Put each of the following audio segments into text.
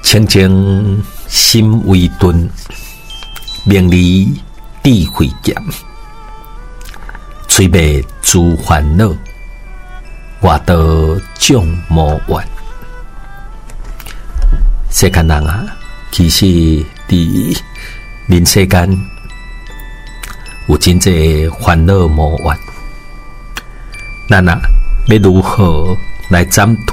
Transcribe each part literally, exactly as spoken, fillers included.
清净心为顿，明理智慧剑，摧灭诸烦恼，外道众无怨。世间人啊，其实伫人世间有真济烦恼无怨。咱啊，要如何来斩除？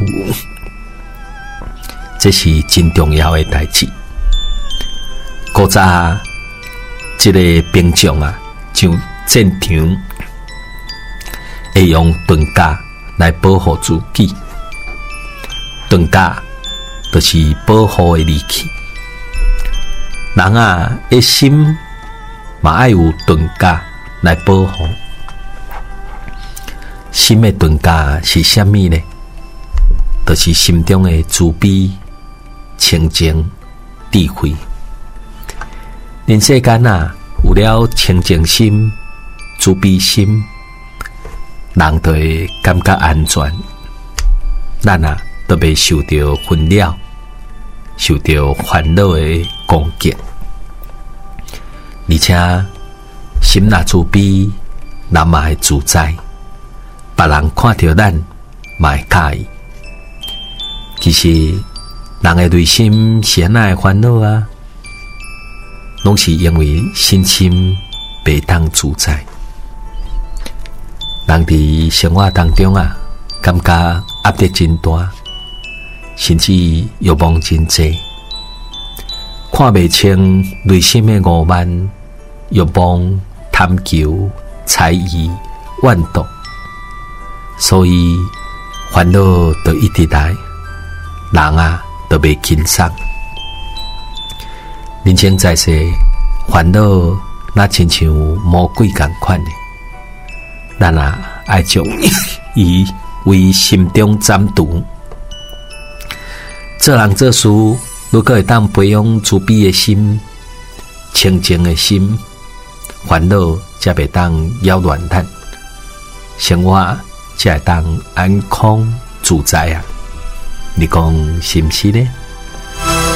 这是真重要的代志。古早一个兵将啊，上战场会用盾甲来保护自己。盾甲就是保护的利器。人啊，一心嘛爱有盾甲来保护。心的盾甲是啥物呢？就是心中的慈悲、清净、智慧。人世间啊，有了清净心、慈悲心，人就会感觉安全。咱啊，都袂受到纷扰，受到烦恼的攻击。而且心若慈悲，人嘛会自在。别人看到咱，嘛会介意。其实，人的内心是安那的烦恼啊，拢是因为身心袂当自在。人伫生活当中啊，感觉压力真大，甚至欲望真济，看袂清内心的傲慢、欲望、贪求、猜疑、怨毒，所以烦恼就一直来。人啊，都袂轻松。人生在世，烦恼那亲像魔鬼共款的，咱啊爱将伊为心中斩除。做人做事，如果会当培养慈悲的心、清净的心，烦恼才袂当扰乱咱，生活才会当安康自在啊！你讲是毋是呢？